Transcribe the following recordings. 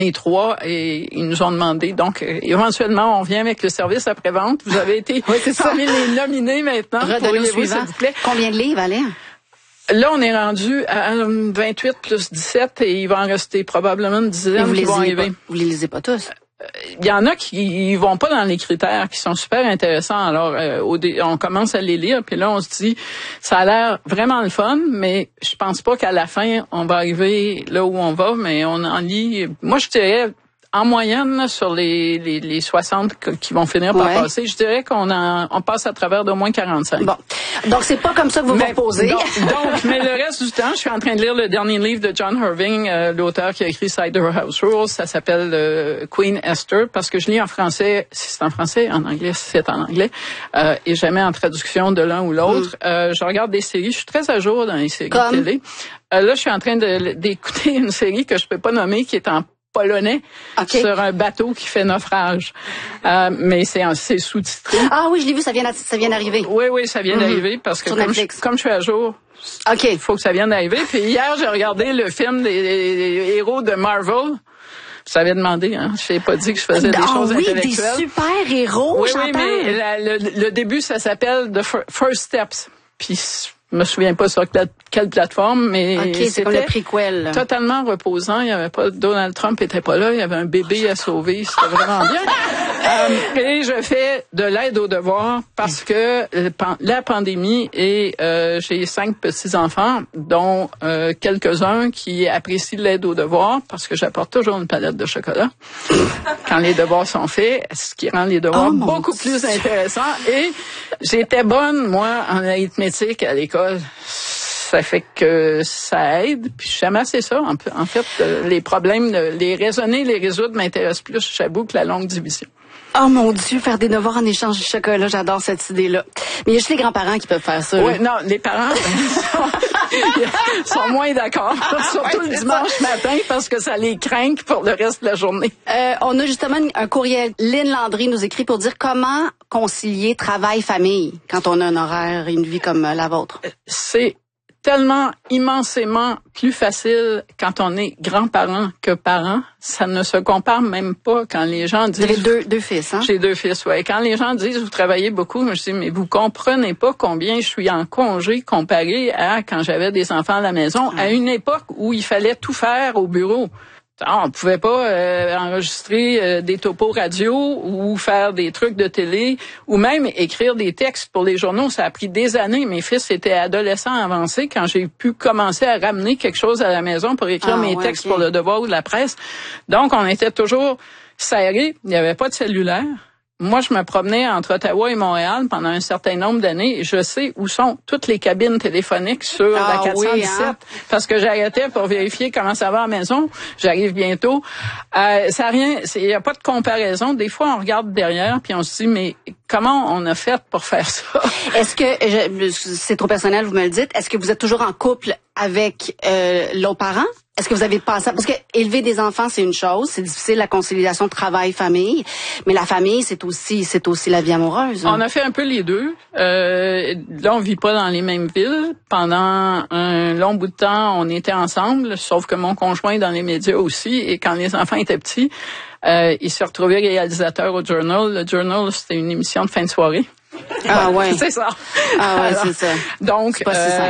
les trois, et ils nous ont demandé. Donc, éventuellement, on vient avec le service après-vente. Vous avez été parmi les nominés maintenant. Redonnez-vous, s'il vous plaît. Combien de livres, allez? Là, on est rendu à 28 plus 17 et il va en rester probablement une dizaine qui vont arriver. Vous les lisez pas tous? Il y en a qui vont pas dans les critères, qui sont super intéressants. Alors, on commence à les lire, puis là, on se dit, ça a l'air vraiment le fun, mais je pense pas qu'à la fin, on va arriver là où on va, mais on en lit. Moi, je dirais, en moyenne, sur les 60 qui vont finir par passer, je dirais on passe à travers d'au moins 45. Bon. Donc, c'est pas comme ça que vous vous posez. Donc, mais le reste du temps, je suis en train de lire le dernier livre de John Irving, l'auteur qui a écrit Cider House Rules. Ça s'appelle Queen Esther, parce que je lis en français. C'est en français, en anglais, c'est en anglais. Et jamais en traduction de l'un ou l'autre. Je regarde des séries. Je suis très à jour dans les séries de télé. Là, je suis en train d'écouter une série que je peux pas nommer, qui est en polonais sur un bateau qui fait naufrage. Mais c'est sous-titré. Ah oui, je l'ai vu, ça vient d'arriver. Oui, ça vient d'arriver parce que comme je suis à jour, il faut que ça vienne d'arriver. Puis hier, j'ai regardé le film des héros de Marvel. Vous avez demandé, hein? Je n'ai pas dit que je faisais des choses intellectuelles. Des super-héros, Oui, mais le début, ça s'appelle The First Steps. Puis je me souviens pas sur quelle plateforme, mais c'est comme le prequel. Totalement reposant. Il y avait pas Donald Trump était pas là. Il y avait un bébé à sauver. C'était vraiment bien. Et je fais de l'aide aux devoirs parce que la pandémie et j'ai 5 petits-enfants, dont quelques-uns qui apprécient l'aide aux devoirs parce que j'apporte toujours une palette de chocolat quand les devoirs sont faits, ce qui rend les devoirs beaucoup plus intéressants. Et j'étais bonne, moi, en arithmétique à l'école. Ça fait que ça aide. Puis j'aime assez ça. En fait, les problèmes, les raisonner, les résoudre m'intéressent plus, j'avoue, que la longue division. Oh mon Dieu, faire des devoirs en échange du chocolat, j'adore cette idée-là. Mais il y a juste les grands-parents qui peuvent faire ça. Oui, non, les parents sont moins d'accord. Surtout le dimanche matin parce que ça les craint pour le reste de la journée. On a justement un courriel. Lynn Landry nous écrit pour dire comment concilier travail-famille quand on a un horaire et une vie comme la vôtre. C'est tellement immensément plus facile quand on est grands-parents que parents. Ça ne se compare même pas quand les gens disent... Vous avez deux fils, hein? J'ai 2 fils, oui. Quand les gens disent « vous travaillez beaucoup », je dis « mais vous comprenez pas combien je suis en congé comparé à quand j'avais des enfants à la maison, à une époque où il fallait tout faire au bureau ». On pouvait pas enregistrer des topos radio ou faire des trucs de télé ou même écrire des textes pour les journaux. Ça a pris des années. Mes fils étaient adolescents avancés quand j'ai pu commencer à ramener quelque chose à la maison pour écrire mes textes pour le Devoir ou de la presse. Donc, on était toujours serrés. Il n'y avait pas de cellulaire. Moi, je me promenais entre Ottawa et Montréal pendant un certain nombre d'années et je sais où sont toutes les cabines téléphoniques sur la 417 parce que j'arrêtais pour vérifier comment ça va à la maison. J'arrive bientôt. Ça a rien, il n'y a pas de comparaison. Des fois, on regarde derrière puis on se dit, mais comment on a fait pour faire ça? Est-ce que, c'est trop personnel, vous me le dites, est-ce que vous êtes toujours en couple avec l'autre parent? Est-ce que vous avez passé... Parce que élever des enfants, c'est une chose. C'est difficile, la conciliation travail-famille. Mais la famille, c'est aussi la vie amoureuse. On a fait un peu les deux. Là, on vit pas dans les mêmes villes. Pendant un long bout de temps, on était ensemble, sauf que mon conjoint est dans les médias aussi. Et quand les enfants étaient petits, il s'est retrouvé réalisateur au Journal. Le Journal, c'était une émission de fin de soirée. Ah ouais. C'est ça. Ah ouais, c'est ça. Donc,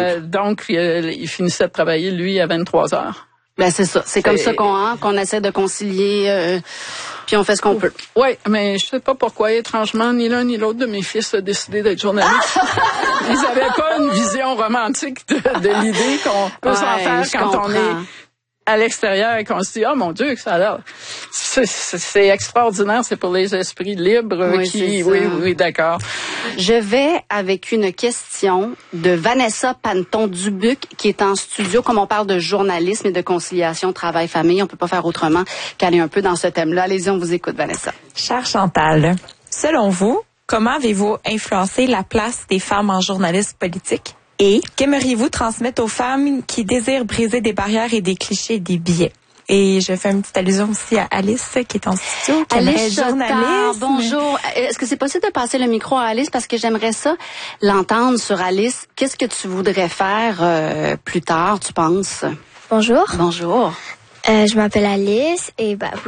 il finissait de travailler, lui, à 23 heures. Ben c'est ça. C'est comme ça qu'on essaie de concilier, puis on fait ce qu'on peut. Oui, mais je sais pas pourquoi, étrangement, ni l'un ni l'autre de mes fils a décidé d'être journaliste. Ils avaient pas une vision romantique de l'idée qu'on peut s'en faire quand on est à l'extérieur et qu'on se dit, oh mon Dieu, que ça a l'air. C'est extraordinaire, c'est pour les esprits libres oui, d'accord. Je vais avec une question de Vanessa Panton-Dubuc qui est en studio. Comme on parle de journalisme et de conciliation travail-famille, on peut pas faire autrement qu'aller un peu dans ce thème-là. Allez-y, on vous écoute, Vanessa. Chère Chantal, selon vous, comment avez-vous influencé la place des femmes en journalisme politique? Et qu'aimeriez-vous transmettre aux femmes qui désirent briser des barrières et des clichés et des biais? Et je fais une petite allusion aussi à Alice qui est en studio, qui aimerait être journaliste. Bonjour. Est-ce que c'est possible de passer le micro à Alice? Parce que j'aimerais ça l'entendre sur Alice. Qu'est-ce que tu voudrais faire plus tard, tu penses? Bonjour. Bonjour. Je m'appelle Alice et